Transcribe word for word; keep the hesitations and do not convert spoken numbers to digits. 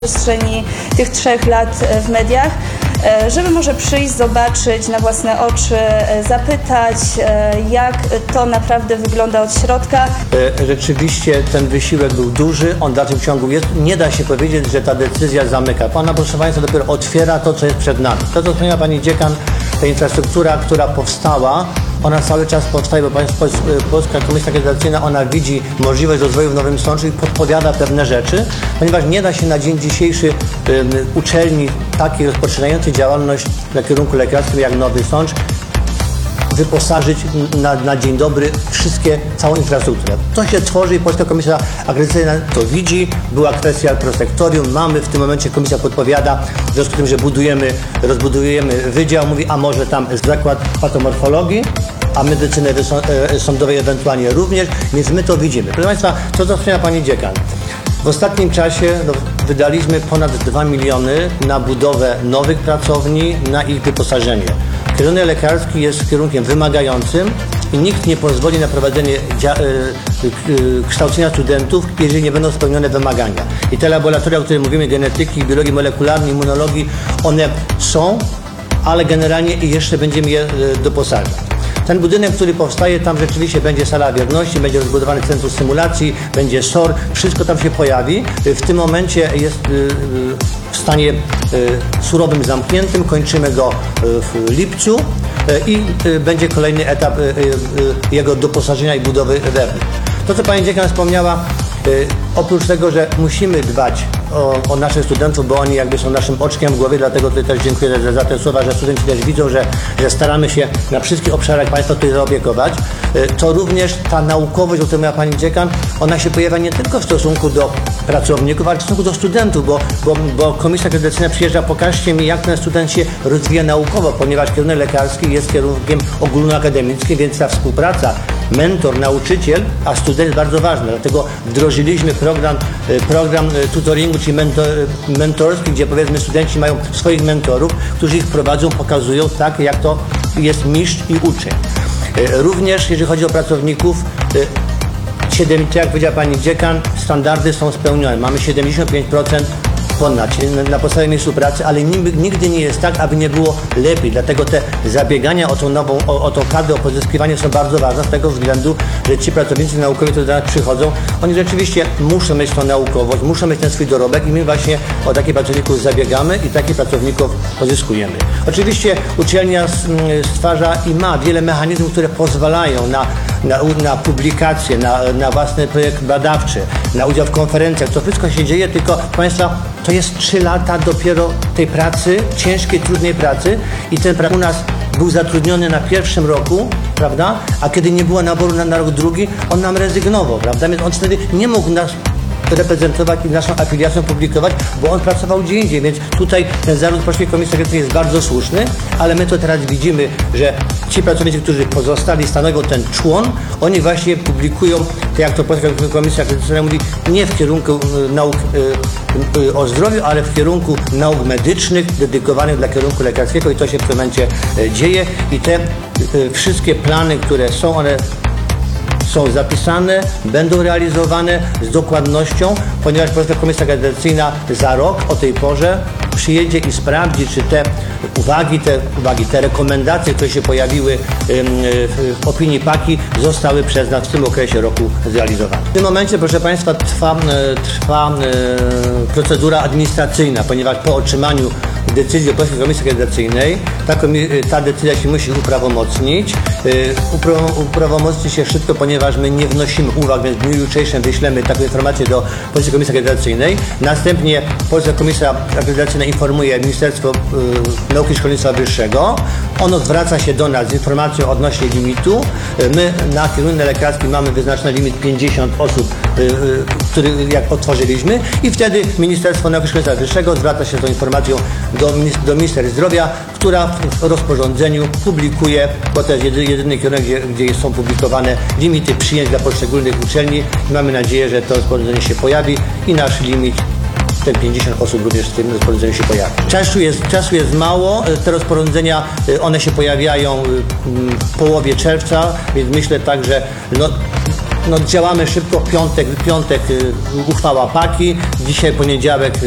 przestrzeni tych trzech lat w mediach, żeby może przyjść, zobaczyć na własne oczy, zapytać, jak to naprawdę wygląda od środka. Rzeczywiście ten wysiłek był duży, on w dalszym ciągu jest. Nie da się powiedzieć, że ta decyzja zamyka. Pana, proszę Państwa, dopiero otwiera to, co jest przed nami. To, co wspomniała Pani Dziekan, ta infrastruktura, która powstała, ona cały czas powstaje, bo Polska Komisja Akredytacyjna, ona widzi możliwość rozwoju w Nowym Sączu i podpowiada pewne rzeczy, ponieważ nie da się na dzień dzisiejszy um, uczelni takiej rozpoczynającej działalność na kierunku lekarskim jak Nowy Sącz wyposażyć na, na dzień dobry wszystkie, całą infrastrukturę. To się tworzy i Polska Komisja Akredytacyjna to widzi. Była kwestia prosektorium, mamy w tym momencie komisja podpowiada, w związku z tym, że budujemy, rozbudujemy wydział, mówi, a może tam zakład patomorfologii, a medycyny sądowej ewentualnie również, więc my to widzimy. Proszę Państwa, to co wspomniała Pani Dziekan. W ostatnim czasie no, wydaliśmy ponad dwa miliony na budowę nowych pracowni, na ich wyposażenie. Kierunek lekarski jest kierunkiem wymagającym i nikt nie pozwoli na prowadzenie dzia- y- y- kształcenia studentów, jeżeli nie będą spełnione wymagania. I te laboratoria, o których mówimy, genetyki, biologii molekularnej, immunologii, one są, ale generalnie jeszcze będziemy je y- doposażać. Ten budynek, który powstaje, tam rzeczywiście będzie sala wierności, będzie rozbudowany centrum symulacji, będzie S O R, wszystko tam się pojawi. W tym momencie jest w stanie surowym, zamkniętym, kończymy go w lipcu i będzie kolejny etap jego doposażenia i budowy wewnątrz. To, co Pani Dziekan wspomniała, oprócz tego, że musimy dbać o, o naszych studentów, bo oni jakby są naszym oczkiem w głowie, dlatego tutaj też dziękuję za, za te słowa, że studenci też widzą, że, że staramy się na wszystkich obszarach Państwa tutaj zaopiekować, to również ta naukowość, o której mówiła Pani Dziekan, ona się pojawia nie tylko w stosunku do pracowników, ale w stosunku do studentów, bo, bo, bo Komisja Akredytacyjna przyjeżdża, pokażcie mi, jak ten student się rozwija naukowo, ponieważ kierunek lekarski jest kierunkiem ogólnoakademickim, więc ta współpraca mentor, nauczyciel, a student jest bardzo ważny. Dlatego wdrożyliśmy program, program tutoringu, czyli mentor, mentorski, gdzie powiedzmy studenci mają swoich mentorów, którzy ich prowadzą, pokazują tak, jak to jest mistrz i uczeń. Również jeżeli chodzi o pracowników, siedem, jak powiedziała Pani Dziekan, standardy są spełnione. Mamy siedemdziesiąt pięć procent ponad, czyli na podstawie miejscu pracy, ale nigdy nie jest tak, aby nie było lepiej. Dlatego te zabiegania o tą nową, o, o tą kadrę, o pozyskiwanie są bardzo ważne z tego względu, że ci pracownicy naukowi, którzy do nas przychodzą, oni rzeczywiście muszą mieć tą naukowość, muszą mieć ten swój dorobek i my właśnie o takich pracowników zabiegamy i takich pracowników pozyskujemy. Oczywiście uczelnia stwarza i ma wiele mechanizmów, które pozwalają na, na, na publikacje, na, na własny projekt badawczy, na udział w konferencjach. To wszystko się dzieje, tylko Państwa, to jest trzy lata dopiero tej pracy, ciężkiej, trudnej pracy i ten u nas był zatrudniony na pierwszym roku, prawda, a kiedy nie było naboru na, na rok drugi, on nam rezygnował, prawda, więc on wtedy nie mógł nas reprezentować i naszą afiliacją publikować, bo on pracował gdzie indziej, więc tutaj ten zarzut Polskiej Komisji Akredytacyjnej jest bardzo słuszny, ale my to teraz widzimy, że ci pracownicy, którzy pozostali, stanowią ten człon, oni właśnie publikują, tak jak to Polska Komisja Akredytacyjna mówi, nie w kierunku nauk y, y, o zdrowiu, ale w kierunku nauk medycznych, dedykowanych dla kierunku lekarskiego i to się w tym momencie y, dzieje i te y, wszystkie plany, które są, one są zapisane, będą realizowane z dokładnością, ponieważ Polska Komisja Akredytacyjna za rok o tej porze przyjedzie i sprawdzi, czy te uwagi, te uwagi, te rekomendacje, które się pojawiły w opinii Paki, zostały przez nas w tym okresie roku zrealizowane. W tym momencie, proszę Państwa, trwa, trwa procedura administracyjna, ponieważ po otrzymaniu decyzji Polskiej Komisji Akredytacyjnej ta, ta decyzja się musi uprawomocnić. Uprawomocni się szybko, ponieważ my nie wnosimy uwag, więc w dniu jutrzejszym wyślemy taką informację do Polskiej Komisji Akredytacyjnej. Następnie Polska Komisja Akredytacyjna informuje Ministerstwo y, Nauki i Szkolnictwa Wyższego. Ono zwraca się do nas z informacją odnośnie limitu. My na kierunek lekarski mamy wyznaczony limit pięćdziesiąt osób, y, y, który jak otworzyliśmy i wtedy Ministerstwo Nauki i Szkolnictwa Wyższego zwraca się z tą informacją do, do Minister Zdrowia, która w rozporządzeniu publikuje, bo to jest jedyny kierunek, gdzie, gdzie są publikowane limity przyjęć dla poszczególnych uczelni i mamy nadzieję, że to rozporządzenie się pojawi i nasz limit, ten pięćdziesiąt osób również w tym rozporządzeniu się pojawi. Czasu jest, czasu jest mało, te rozporządzenia, one się pojawiają w połowie czerwca, więc myślę tak, że no, no działamy szybko, piątek, piątek uchwała Paki, dzisiaj poniedziałek